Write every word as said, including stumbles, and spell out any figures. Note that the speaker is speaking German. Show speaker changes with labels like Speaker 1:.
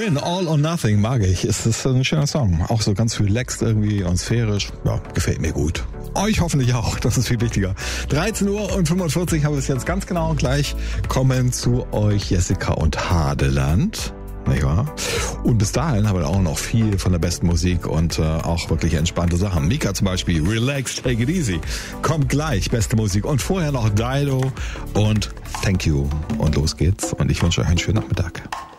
Speaker 1: Rin, All or Nothing, mag ich. Es ist ein schöner Song. Auch so ganz relaxed irgendwie und sphärisch. Ja, gefällt mir gut. Euch hoffentlich auch, das ist viel wichtiger. dreizehn Uhr und fünfundvierzig haben wir es jetzt ganz genau. Gleich kommen zu euch Jessica und Hadeland. Nicht wahr? Und bis dahin haben wir auch noch viel von der besten Musik und äh, auch wirklich entspannte Sachen. Mika zum Beispiel, Relax, Take It Easy. Kommt gleich, beste Musik. Und vorher noch Dido und Thank You. Und los geht's. Und ich wünsche euch einen schönen Nachmittag.